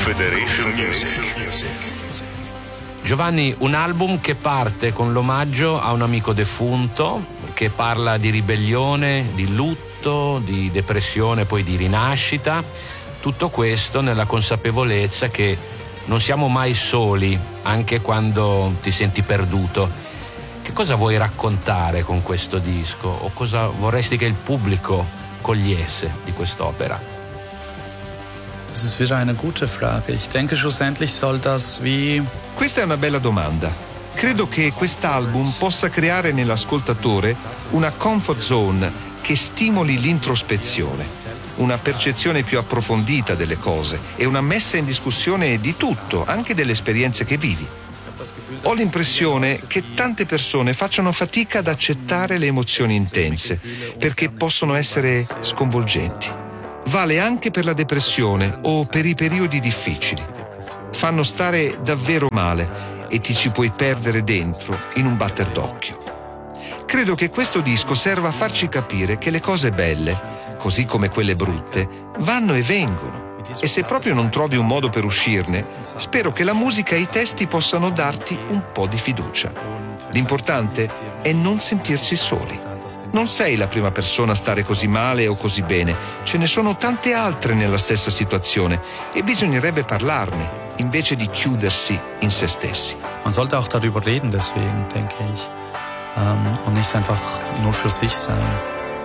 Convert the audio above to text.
Federation Music. Giovanni, un album che parte con l'omaggio a un amico defunto, che parla di ribellione, di lutto, di depressione, poi di rinascita. Tutto questo nella consapevolezza che non siamo mai soli, anche quando ti senti perduto. Che cosa vuoi raccontare con questo disco? O cosa vorresti che il pubblico cogliesse di quest'opera? Das ist wieder eine gute Frage. Ich denke, schlussendlich soll das wie... Questa è una bella domanda. Credo che quest'album possa creare nell'ascoltatore una comfort zone che stimoli l'introspezione, una percezione più approfondita delle cose e una messa in discussione di tutto, anche delle esperienze che vivi. Ho l'impressione che tante persone facciano fatica ad accettare le emozioni intense, perché possono essere sconvolgenti. Vale anche per la depressione o per i periodi difficili. Fanno stare davvero male e ti ci puoi perdere dentro in un batter d'occhio. Credo che questo disco serva a farci capire che le cose belle, così come quelle brutte, vanno e vengono. E se proprio non trovi un modo per uscirne, spero che la musica e i testi possano darti un po' di fiducia. L'importante è non sentirsi soli. Non sei la prima persona a stare così male o così bene, ce ne sono tante altre nella stessa situazione e bisognerebbe parlarne, invece di chiudersi in se stessi. Man sollte auch darüber reden, deswegen denke ich, und nicht einfach nur für sich sein.